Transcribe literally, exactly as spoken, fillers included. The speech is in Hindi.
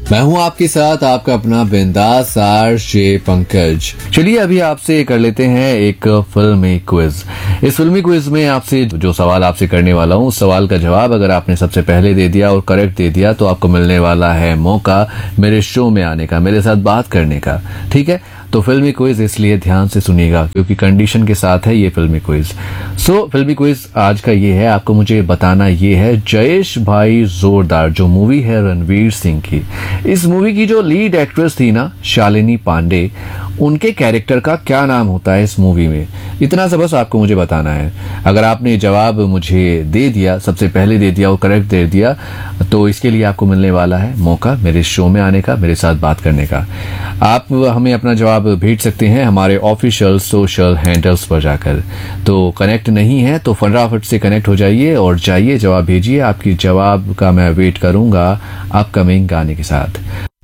मैं हूं आपके साथ, आपका अपना बिंदास आरजे पंकज। चलिए अभी आपसे कर लेते हैं एक फिल्मी क्विज। इस फिल्मी क्विज में आपसे जो सवाल आपसे करने वाला हूं, उस सवाल का जवाब अगर आपने सबसे पहले दे दिया और करेक्ट दे दिया तो आपको मिलने वाला है मौका मेरे शो में आने का, मेरे साथ बात करने का। ठीक है, तो फिल्मी क्विज इसलिए ध्यान से सुनिएगा क्योंकि कंडीशन के साथ है ये फिल्मी क्विज। सो फिल्मी क्विज आज का ये है, आपको मुझे बताना ये है जयेश भाई जोरदार जो मूवी है रणवीर सिंह की, इस मूवी की जो लीड एक्ट्रेस थी ना शालिनी पांडे, उनके कैरेक्टर का क्या नाम होता है इस मूवी में। इतना सा बस आपको मुझे बताना है। अगर आपने जवाब मुझे दे दिया, सबसे पहले दे दिया और करेक्ट दे दिया, तो इसके लिए आपको मिलने वाला है मौका मेरे शो में आने का, मेरे साथ बात करने का। आप हमें अपना जवाब भेज सकते हैं हमारे ऑफिशियल सोशल हैंडल्स पर जाकर। तो कनेक्ट नहीं है तो फटाफट से कनेक्ट हो जाइए और जाइए जवाब भेजिए। आपकी जवाब का मैं वेट करूंगा अपकमिंग गाने के साथ।